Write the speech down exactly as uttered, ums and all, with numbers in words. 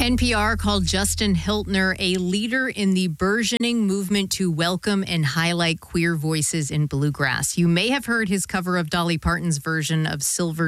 N P R called Justin Hiltner a leader in the burgeoning movement to welcome and highlight queer voices in bluegrass. You may have heard his cover of Dolly Parton's version of Silver